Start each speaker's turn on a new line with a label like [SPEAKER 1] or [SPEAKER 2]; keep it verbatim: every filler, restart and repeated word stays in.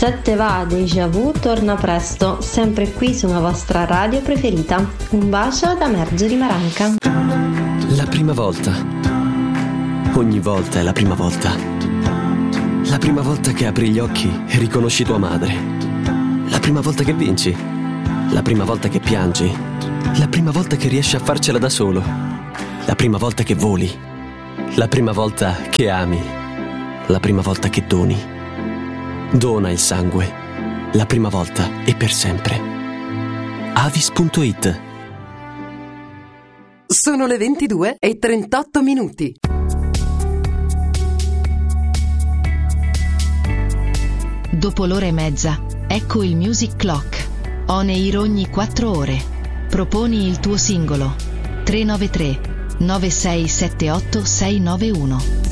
[SPEAKER 1] Se te va Déjà Vu torna presto, sempre qui su una vostra radio preferita. Un bacio da Marjorie Maranca.
[SPEAKER 2] La prima volta. Ogni volta è la prima volta. La prima volta che apri gli occhi e riconosci tua madre. La prima volta che vinci. La prima volta che piangi. La prima volta che riesci a farcela da solo. La prima volta che voli. La prima volta che ami. La prima volta che doni. Dona il sangue, la prima volta e per sempre. Avis punto it.
[SPEAKER 3] Sono le ventidue e trentotto minuti.
[SPEAKER 4] Dopo l'ora e mezza, ecco il Music Clock. On air ogni quattro ore. Proponi il tuo singolo. tre nove tre nove sei sette otto sei nove uno.